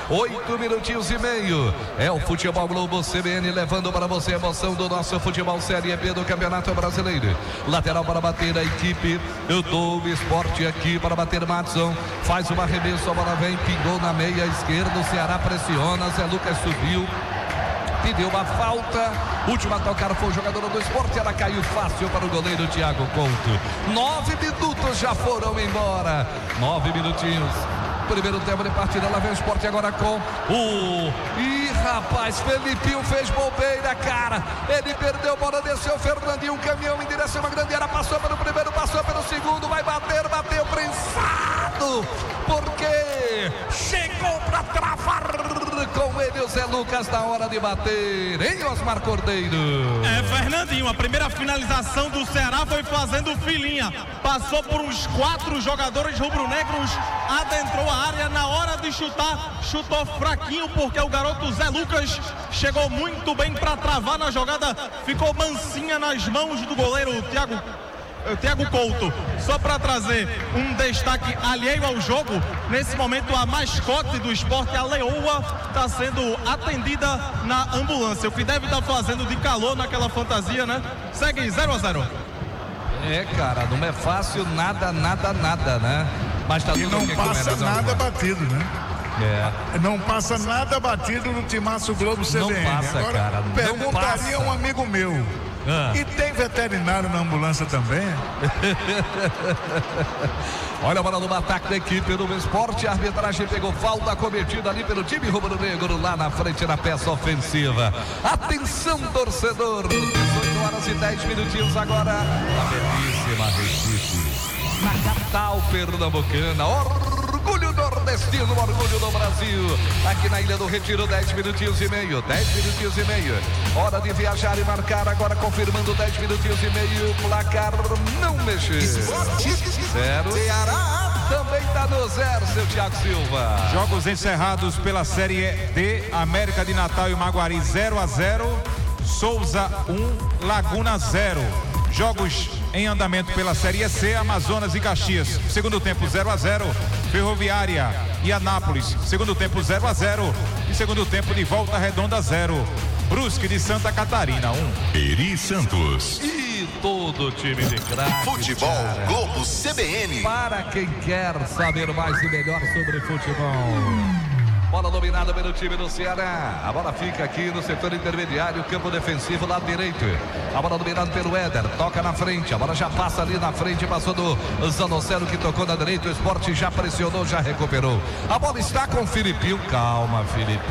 8 minutinhos e meio. É o Futebol Globo CBN levando para você a emoção do nosso futebol Série B do Campeonato Brasileiro. Lateral para bater a equipe do Esporte aqui para bater Madison. Faz uma arremesso, a bola vem, pingou na meia esquerda. O Ceará pressiona, Zé Lucas subiu, pediu uma falta. Última a tocar foi o jogador do Esporte. Ela caiu fácil para o goleiro Thiago Couto. 9 minutos já foram embora. 9 minutinhos. Primeiro tempo de partida. Lá vem o Esporte agora com o... Ih, rapaz, Felipinho fez bobeira, cara. Ele perdeu a bola, desceu o Fernandinho. Um caminhão em direção a uma grande área. Passou pelo primeiro, passou pelo segundo. Vai bater, bateu prensado. Porque chegou para travar com ele o Zé Lucas na hora de bater, hein, Osmar Cordeiro? Fernandinho, a primeira finalização do Ceará foi fazendo filinha, passou por uns 4 jogadores rubro-negros, adentrou a área, na hora de chutar, chutou fraquinho, porque o garoto Zé Lucas chegou muito bem para travar na jogada, ficou mansinha nas mãos do goleiro Thiago Couto. Só para trazer um destaque alheio ao jogo, nesse momento a mascote do Esporte, a Leoa, está sendo atendida na ambulância, o que deve estar fazendo de calor naquela fantasia, né? Segue 0-0. Cara, não é fácil nada, né? Mas tá e não passa nada batido, né? Não passa nada batido no Timaço Globo CBN. Não passa, agora, cara. Perguntaria um amigo meu. E tem veterinário na ambulância também? Olha a bola no ataque da equipe do Esporte. A arbitragem pegou falta cometida ali pelo time rubro-negro lá na frente na peça ofensiva. Atenção, torcedor. 18 horas e 10 minutinhos agora. A belíssima Recife, na capital pernambucana. Orgulho nordestino, orgulho do Brasil. Aqui na Ilha do Retiro, 10 minutinhos e meio. 10 minutinhos e meio. Hora de viajar e marcar. Agora confirmando 10 minutinhos e meio. Placar não mexer. 0. Ceará também está no 0, seu Thiago Silva. Jogos encerrados pela Série D. América de Natal e Maguari 0-0. Souza 1, Laguna 0. Jogos em andamento pela Série C, Amazonas e Caxias. Segundo tempo 0-0. Ferroviária e Anápolis. Segundo tempo 0-0. E segundo tempo de Volta Redonda 0. Brusque de Santa Catarina 1. Eri Santos. E todo time de craque. Futebol cara. Globo CBN. Para quem quer saber mais e melhor sobre futebol. Bola dominada pelo time do Ceará. A bola fica aqui no setor intermediário, campo defensivo, lado direito. A bola dominada pelo Éder, toca na frente. A bola já passa ali na frente, passou do Zanocelo que tocou na direita. O Esporte já pressionou, já recuperou. A bola está com o Filipinho. Calma,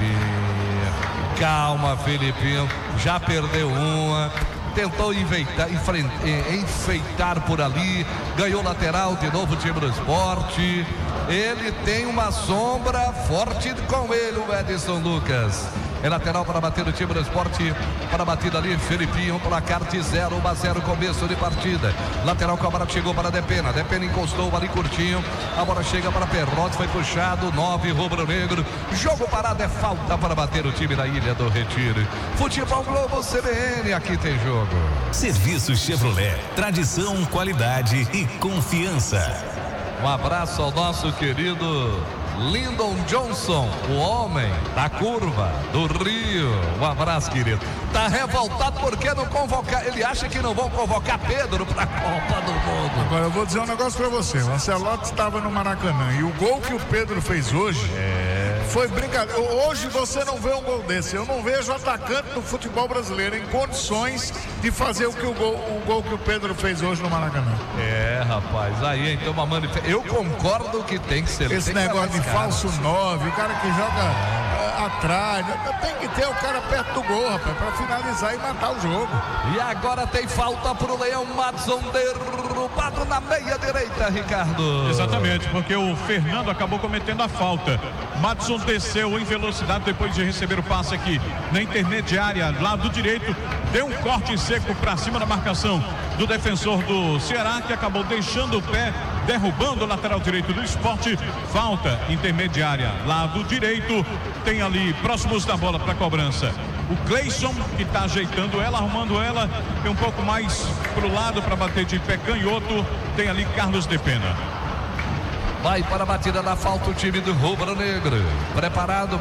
Filipinho. Já perdeu uma. Tentou enfeitar por ali. Ganhou lateral de novo o time do Esporte. Ele tem uma sombra forte com ele, o Edson Lucas. É lateral para bater o time do Esporte. Para a batida ali, Felipinho, placar de 0-1-0, começo de partida. Lateral com a bola chegou para Depena. Depena encostou ali curtinho. A bola chega para Perrotti, foi puxado. 9, rubro-negro. Jogo parado, é falta para bater o time da Ilha do Retiro. Futebol Globo CBN, aqui tem jogo. Serviço Chevrolet, tradição, qualidade e confiança. Um abraço ao nosso querido Lyndon Johnson, o homem da curva do Rio. Um abraço, querido. Tá revoltado porque não convocar. Ele acha que não vão convocar Pedro pra Copa do Mundo. Agora eu vou dizer um negócio pra você. O Ancelotti estava no Maracanã e o gol que o Pedro fez hoje foi brincadeira. Hoje você não vê um gol desse. Eu não vejo atacante do futebol brasileiro em condições de fazer o gol que o Pedro fez hoje no Maracanã. Rapaz, aí então uma manifestação. Eu concordo que tem que ser. Esse negócio de falso 9, o cara que joga atrás, tem que ter o cara perto do gol, rapaz, pra finalizar e matar o jogo. E agora tem falta pro Leão. Madison derrubado na meia direita, Ricardo. Exatamente, porque o Fernando acabou cometendo a falta. Madison desceu em velocidade depois de receber o passe aqui na intermediária, lado direito, deu um corte seco para cima da marcação do defensor do Ceará, que acabou deixando o pé, derrubando o lateral direito do Esporte. Falta intermediária, lado direito, tem ali próximos da bola para cobrança o Gleison, que está ajeitando ela, arrumando ela, tem um pouco mais pro lado para bater de pé canhoto, tem ali Carlos Depena. Vai para a batida da falta o time do Rubro Negro, preparado